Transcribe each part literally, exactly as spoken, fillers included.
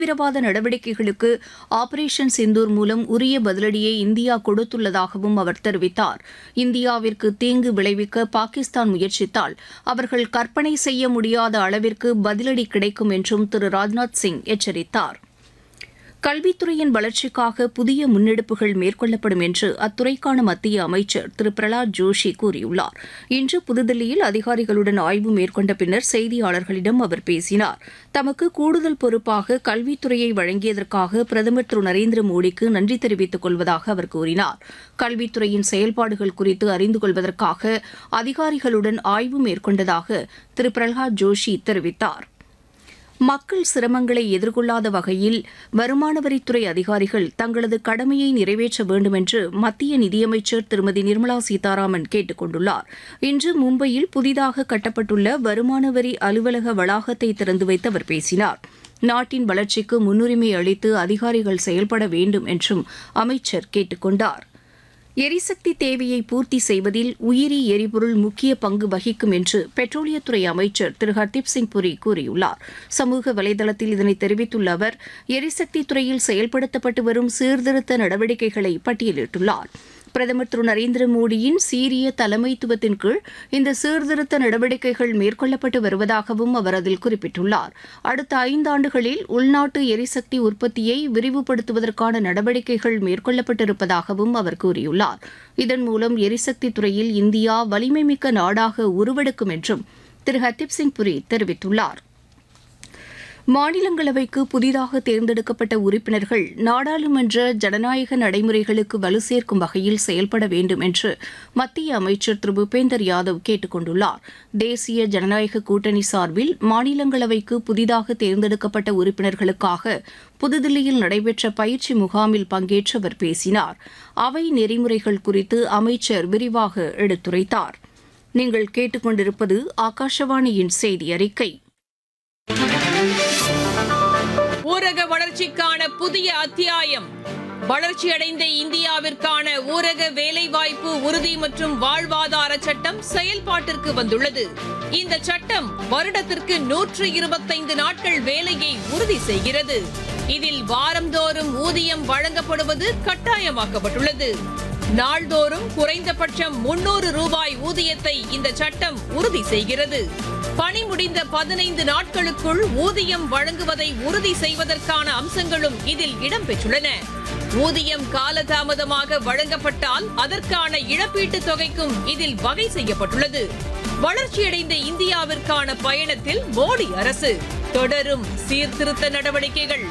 தீவிரவாத நடவடிக்கைகளுக்கு ஆபரேஷன் சிந்தூர் மூலம் உரிய பதிலடியை இந்தியா கொடுத்துள்ளதாகவும் அவர் தெரிவித்தார். இந்தியாவிற்கு தீங்கு விளைவிக்க பாகிஸ்தான் முயற்சித்தால் அவர்கள் கற்பனை செய்ய முடியாத அளவிற்கு பதிலடி கிடைக்கும் என்றும் திரு ராஜ்நாத் சிங் எச்சரித்தார். கல்வித்துறையின் வளர்ச்சிக்காக புதிய முன்னெடுப்புகள் மேற்கொள்ளப்படும் என்று அத்துறைக்கான மத்திய அமைச்சர் திரு பிரகலாத் ஜோஷி கூறியுள்ளார். இன்று புதுதில்லியில் அதிகாரிகளுடன் ஆய்வு மேற்கொண்ட பின்னர் செய்தியாளர்களிடம் அவர் பேசினார். தமக்கு கூடுதல் பொறுப்பாக கல்வித்துறையை வழங்கியதற்காக பிரதமர் திரு நரேந்திர மோடிக்கு நன்றி தெரிவித்துக் கொள்வதாக அவர் கூறினார். கல்வித்துறையின் செயல்பாடுகள் குறித்து அறிந்து கொள்வதற்காக அதிகாரிகளுடன் ஆய்வு மேற்கொண்டதாக திரு பிரகலாத் ஜோஷி தெரிவித்தார். மக்கள் சிரமங்களை எதிர்கொள்ளாத வகையில் வருமான வரித்துறை அதிகாரிகள் தங்களது கடமையை நிறைவேற்ற வேண்டும் என்று மத்திய நிதியமைச்சர் திருமதி நிர்மலா சீதாராமன் கேட்டுக் கொண்டுள்ளார். இன்று மும்பையில் புதிதாக கட்டப்பட்டுள்ள வருமான வரி அலுவலக வளாகத்தை திறந்து வைத்து அவர் பேசினார். நாட்டின் வளர்ச்சிக்கு முன்னுரிமை அளித்து அதிகாரிகள் செயல்பட வேண்டும் என்றும் அமைச்சர் கேட்டுக் கொண்டார். எரிசக்தி தேவையை பூர்த்தி செய்வதில் உயிரி எரிபொருள் முக்கிய பங்கு வகிக்கும் என்று பெட்ரோலியத்துறை அமைச்சர் திரு ஹர்தீப் சிங் புரி கூறியுள்ளார். சமூக வலைதளத்தில் இதனை தெரிவித்துள்ள அவர் எரிசக்தி துறையில் செயல்படுத்தப்பட்டு வரும் சீர்திருத்த நடவடிக்கைகளை பட்டியலிட்டுள்ளார். பிரதமர் திரு நரேந்திர மோடியின் சீரிய தலைமைத்துவத்தின் கீழ் இந்த சீர்திருத்த நடவடிக்கைகள் மேற்கொள்ளப்பட்டு வருவதாகவும் அவர் அதில் குறிப்பிட்டுள்ளார். அடுத்த ஐந்தாண்டுகளில் உள்நாட்டு எரிசக்தி உற்பத்தியை விரிவுபடுத்துவதற்கான நடவடிக்கைகள் மேற்கொள்ளப்பட்டிருப்பதாகவும் அவர் கூறியுள்ளார். இதன் மூலம் எரிசக்தி துறையில் இந்தியா வலிமைமிக்க நாடாக உருவெடுக்கும் என்றும் திரு ஹர்தீப் சிங் புரி தெரிவித்துள்ளார். மாநிலங்களவைக்கு புதிதாக தேர்ந்தெடுக்கப்பட்ட உறுப்பினர்கள் நாடாளுமன்ற ஜனநாயக நடைமுறைகளுக்கு வலு சேர்க்கும் வகையில் செயல்பட வேண்டும் என்று மத்திய அமைச்சர் திரு பூபேந்தர் யாதவ் கேட்டுக் கொண்டுள்ளார். தேசிய ஜனநாயக கூட்டணி சார்பில் மாநிலங்களவைக்கு புதிதாக தேர்ந்தெடுக்கப்பட்ட உறுப்பினர்களுக்காக புதுதில்லியில் நடைபெற்ற பயிற்சி முகாமில் பங்கேற்று அவர் பேசினார். அவை நெறிமுறைகள் குறித்து அமைச்சர் விரிவாக எடுத்துரைத்தார். நீங்கள் கேட்டுக்கொண்டிருப்பது ஆகாஷவாணியின் செய்தி அறிக்கை. ஊரக வளர்ச்சிக்கான புதிய அத்தியாயம். வளர்ச்சியடைந்த இந்தியாவிற்கான ஊரக வேலைவாய்ப்பு உறுதி மற்றும் வாழ்வாதார சட்டம் செயல்பாட்டிற்கு வந்துள்ளது. இந்த சட்டம் வருடத்திற்கு நூற்று இருபத்தைந்து நாட்கள் வேலையை உறுதி செய்கிறது. இதில் வாரந்தோறும் ஊதியம் வழங்கப்படுவது கட்டாயமாக்கப்பட்டுள்ளது. நாள்தோறும் குறைந்தபட்சம் முன்னூறு ரூபாய் ஊதியத்தை இந்த சட்டம் உறுதி செய்கிறது. பணி முடிந்த பதினைந்து நாட்களுக்குள் ஊதியம் வழங்குவதை உறுதி செய்வதற்கான அம்சங்களும் இதில் இடம்பெற்றுள்ளன. ஊதியம் காலதாமதமாக வழங்கப்பட்டால் அதற்கான இழப்பீட்டுத் தொகைக்கும் இதில் வகை செய்யப்பட்டுள்ளது. வளர்ச்சியடைந்த இந்தியாவிற்கான பயணத்தில் மோடி அரசு தொடரும் சீர்திருத்த நடவடிக்கைகள்.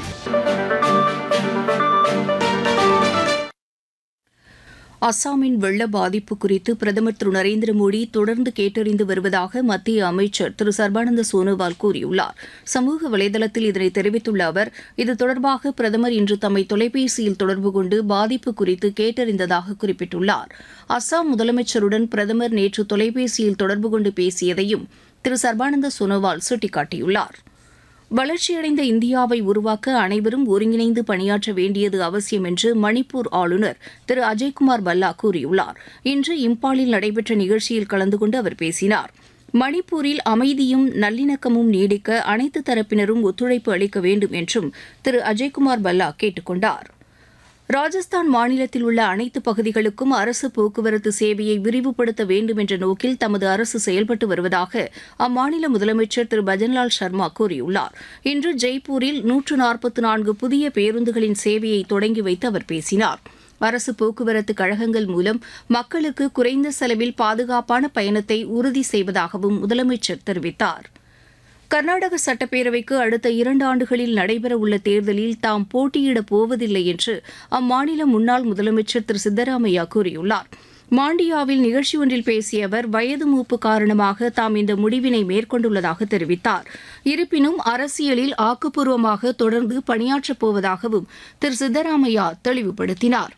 அஸ்ஸாமின் வெள்ள பாதிப்பு குறித்து பிரதமர் திரு நரேந்திர மோடி தொடர்ந்து கேட்டறிந்து வருவதாக மத்திய அமைச்சர் திரு சர்பானந்த சோனோவால் கூறியுள்ளார். சமூக வலைதளத்தில் இதனை தெரிவித்துள்ள அவர், இது தொடர்பாக பிரதமர் இன்று தம்மை தொலைபேசியில் தொடர்பு கொண்டு பாதிப்பு குறித்து கேட்டறிந்ததாக குறிப்பிட்டுள்ளார். அஸ்ஸாம் முதலமைச்சருடன் பிரதமர் நேற்று தொலைபேசியில் தொடர்பு கொண்டு பேசியதையும் திரு சர்பானந்த சோனோவால் சுட்டிக்காட்டியுள்ளார். வளர்ச்சியடைந்த இந்தியாவை உருவாக்க அனைவரும் ஒருங்கிணைந்து பணியாற்ற வேண்டியது அவசியம் என்று மணிப்பூர் ஆளுநர் திரு அஜய்குமார் பல்லா கூறியுள்ளார். இன்று இம்பாலில் நடைபெற்ற நிகழ்ச்சியில் கலந்து கொண்டு அவர் பேசினார். மணிப்பூரில் அமைதியும் நல்லிணக்கமும் நீடிக்க அனைத்து தரப்பினரும் ஒத்துழைப்பு அளிக்க வேண்டும் என்றும் திரு அஜய்குமார் பல்லா கேட்டுக் கொண்டார். ராஜஸ்தான் மாநிலத்தில் உள்ள அனைத்து பகுதிகளுக்கும் அரசு போக்குவரத்து சேவையை விரிவுபடுத்த வேண்டும் என்ற நோக்கில் தமது அரசு செயல்பட்டு வருவதாக அம்மாநில முதலமைச்சர் திரு பஜன்லால் சர்மா கூறியுள்ளார். இன்று ஜெய்ப்பூரில் நூற்று நாற்பத்தி நான்கு புதிய பேருந்துகளின் சேவையை தொடங்கி வைத்து அவர் பேசினார். அரசு போக்குவரத்து கழகங்கள் மூலம் மக்களுக்கு குறைந்த செலவில் பாதுகாப்பான பயணத்தை உறுதி செய்வதாகவும் முதலமைச்சர் தெரிவித்தார். கர்நாடக சட்டப்பேரவைக்கு அடுத்த இரண்டு ஆண்டுகளில் நடைபெறவுள்ள தேர்தலில் தாம் போட்டியிடப் போவதில்லை என்று அம்மாநில முன்னாள் முதலமைச்சர் திரு சித்தராமையா கூறியுள்ளார். மாண்டியாவில் நிகழ்ச்சி ஒன்றில் பேசிய அவர், வயது மூப்பு காரணமாக தாம் இந்த முடிவினை மேற்கொண்டுள்ளதாக தெரிவித்தார். இருப்பினும் அரசியலில் ஆக்கப்பூர்வமாக தொடர்ந்து பணியாற்றப் போவதாகவும் திரு சித்தராமையா தெளிவுபடுத்தினார்.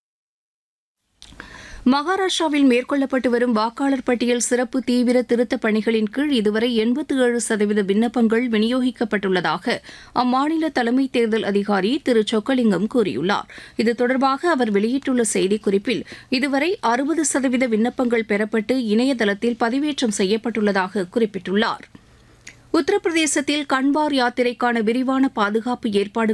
மகாராஷ்டிராவில் மேற்கொள்ளப்பட்டு வரும் வாக்காளர் பட்டியல் சிறப்பு தீவிர திருத்தப் பணிகளின் கீழ் இதுவரை எண்பத்தி ஏழு சதவீத விண்ணப்பங்கள் விநியோகிக்கப்பட்டுள்ளதாக அம்மாநில தலைமை தேர்தல் அதிகாரி திரு சொக்கலிங்கம் கூறியுள்ளார். இது தொடர்பாக அவர் வெளியிட்டுள்ள செய்திக்குறிப்பில், இதுவரை அறுபது சதவீத விண்ணப்பங்கள் பெறப்பட்டு இணையதளத்தில் பதிவேற்றம் செய்யப்பட்டுள்ளதாக குறிப்பிட்டுள்ளார். உத்தரப்பிரதேசத்தில் கன்வார் யாத்திரைக்கான விரிவான பாதுகாப்பு ஏற்பாடுகள்